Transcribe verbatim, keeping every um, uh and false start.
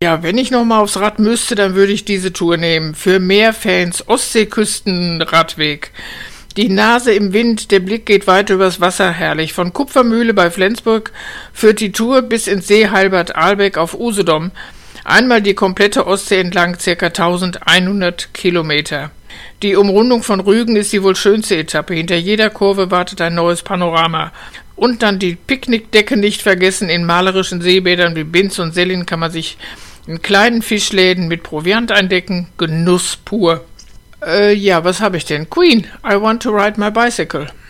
Ja, wenn ich noch mal aufs Rad müsste, dann würde ich diese Tour nehmen. Für mehr Fans, Ostseeküstenradweg. Die Nase im Wind, der Blick geht weit übers Wasser, herrlich. Von Kupfermühle bei Flensburg führt die Tour bis ins Seehalbert-Ahlbeck auf Usedom. Einmal die komplette Ostsee entlang, ca. eintausendeinhundert Kilometer. Die Umrundung von Rügen ist die wohl schönste Etappe. Hinter jeder Kurve wartet ein neues Panorama. Und dann die Picknickdecke nicht vergessen. In malerischen Seebädern wie Binz und Sellin kann man sich in kleinen Fischläden mit Proviant eindecken. Genuss pur. Äh, ja, was habe ich denn? Queen, I want to ride my bicycle.